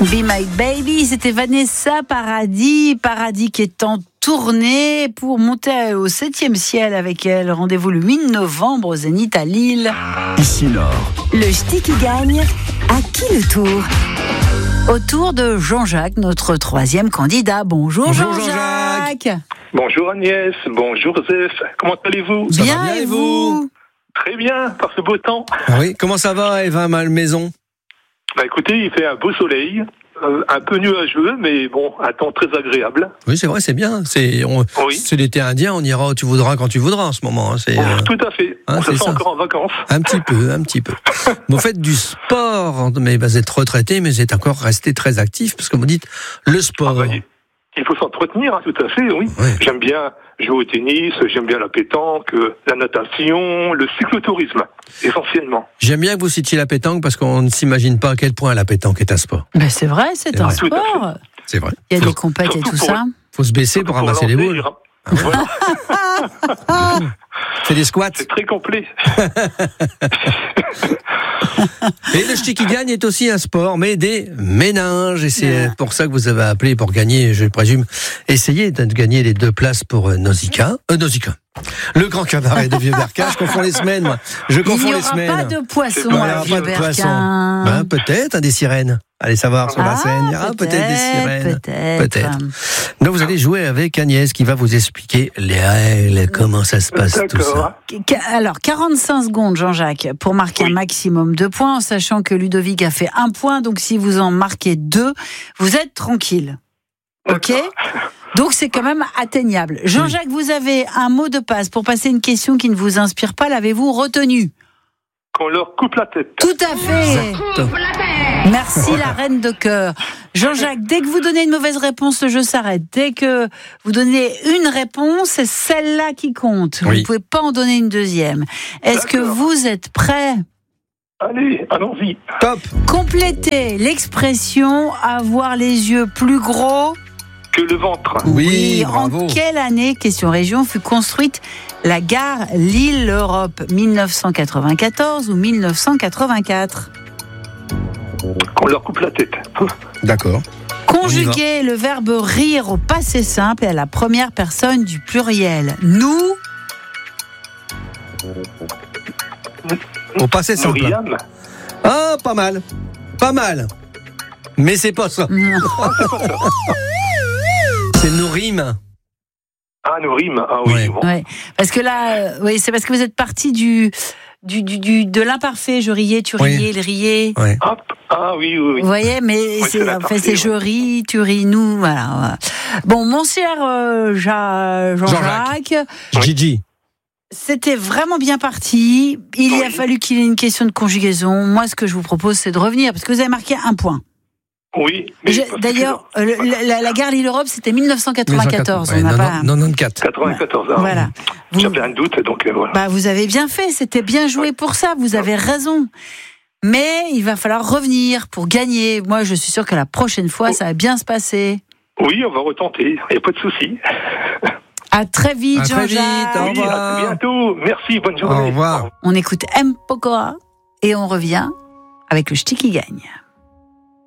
Be My Baby, c'était Vanessa Paradis qui est en tournée pour monter au 7e ciel avec elle. Rendez-vous le 8 novembre au Zénith à Lille. Ici Laure. Le ch'ti qui gagne, à qui le tour? Au tour de Jean-Jacques, notre 3e candidat. Bonjour Jean-Jacques. Bonjour Agnès, bonjour Zef, comment allez-vous? Ça va bien et vous? Très bien, par ce beau temps. Ah oui, comment ça va Eva Malmaison? Bah écoutez, il fait un beau soleil, un peu nuageux, mais bon, un temps très agréable. Oui, c'est vrai, c'est bien. C'est l'été indien, on ira où tu voudras quand tu voudras en ce moment. Tout à fait, on se sent encore en vacances. Un petit peu. Vous faites du sport, mais vous êtes retraité, mais vous êtes encore resté très actif, parce que vous dites le sport. Il faut s'entretenir, tout à fait, oui. J'aime bien jouer au tennis, j'aime bien la pétanque, la natation, le cyclotourisme, essentiellement. J'aime bien que vous citiez la pétanque parce qu'on ne s'imagine pas à quel point la pétanque est un sport. Ben c'est vrai, c'est un sport. C'est vrai. Il y a des compètes et tout ça. Faut se baisser pour ramasser les boules. Voilà. C'est des squats. C'est très complet. Et le ch'ti qui gagne est aussi un sport, mais des méninges. Et c'est pour ça que vous avez appelé pour gagner, je présume, essayer de gagner les 2 places pour Nausicaa. Le grand cabaret de Vieux-Berquin. Je confonds les semaines, moi. Il n'y aura pas de poissons à Vieux-Berquin. Peut-être des sirènes. Allez savoir sur la scène. Il y aura peut-être des sirènes. Peut-être. Donc vous allez jouer avec Agnès qui va vous expliquer les règles, comment ça se passe tout ça. Alors 45 secondes Jean-Jacques pour marquer un maximum de points, en sachant que Ludovic a fait 1 point, donc si vous en marquez 2, vous êtes tranquille. Ok ? Donc c'est quand même atteignable. Jean-Jacques, vous avez un mot de passe pour passer une question qui ne vous inspire pas, l'avez-vous retenu ? Qu'on leur coupe la tête. Tout à fait. Merci la reine de cœur. Jean-Jacques, dès que vous donnez une mauvaise réponse, le jeu s'arrête. Dès que vous donnez une réponse, c'est celle-là qui compte. Vous ne pouvez pas en donner une deuxième. Est-ce que vous êtes prêts ? Allez, allons-y. Top. Complétez l'expression avoir les yeux plus gros que le ventre. Oui, bravo. En quelle année, question région, fut construite la gare Lille-Europe ? 1994 ou 1984 ? Qu'on leur coupe la tête. D'accord. Conjuguez le verbe rire au passé simple et à la première personne du pluriel. Nous. Au passé simple. Ah, pas mal. Mais c'est pas ça. C'est nous rime. Ah, nous rime. Ah oui. Ouais. Bon. Ouais. Parce que là, c'est parce que vous êtes parti de l'imparfait. Je riais, tu riais, il riait. Ouais. Ah oui. Vous voyez, mais c'est je ris, tu ris, nous. Voilà. Bon, mon cher Jean-Jacques. Gigi. C'était vraiment bien parti. Il a fallu qu'il y ait une question de conjugaison. Moi, ce que je vous propose, c'est de revenir, parce que vous avez marqué 1 point. Oui. D'ailleurs, la gare Lille-Europe, c'était 1994. 94. 94. Voilà. J'avais un doute, donc voilà. Bah, vous avez bien fait. C'était bien joué pour ça. Vous avez raison. Mais il va falloir revenir pour gagner. Moi, je suis sûre que la prochaine fois, ça va bien se passer. Oui, on va retenter. Il n'y a pas de souci. À très vite, Jean-Jacques. Au revoir. À très bientôt. Merci, bonne journée. Au revoir. On écoute M. Pokora et on revient avec le ch'ti qui gagne.